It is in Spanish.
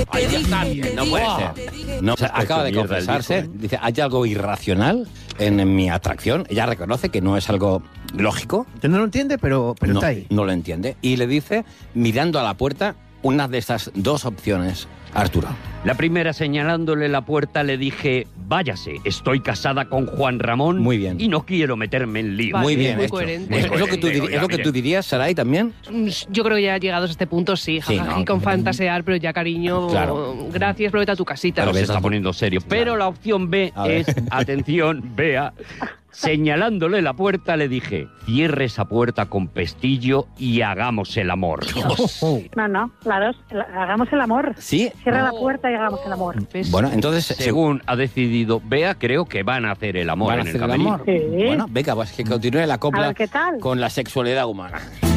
Ay, ya está bien, no puede ser. No, o sea, acaba de confesarse, dice, hay algo irracional en mi atracción. Ella reconoce que no es algo lógico. Usted no lo entiende, pero no, está ahí. No lo entiende. Y le dice, mirando a la puerta, una de estas dos opciones, Arturo. La primera, señalándole la puerta, le dije, váyase, estoy casada con Juan Ramón. Muy bien. Y no quiero meterme en lío. Vale, Muy bien, muy esto. coherente. Es lo que tú, Oiga, es lo que tú dirías, Saray, también. Yo creo que ya llegados a este punto, sí, Sí, jajají, ¿no? con fantasear, pero ya, cariño, Claro. gracias, pero vete a tu casita. Pero se ves, está poniendo serio. Pero la opción B A ver. es, atención, Bea, señalándole la puerta, le dije, cierre esa puerta con pestillo y hagamos el amor. No, la dos. Hagamos el amor. Sí. Cierra la puerta y hagamos el amor. ¿Ves? Bueno, entonces, Según ha decidido Bea, creo que van a hacer el amor ¿van a en hacer el el camerino. amor? Sí. Bueno, venga, pues que continúe la A copla ver qué tal. con la sexualidad humana.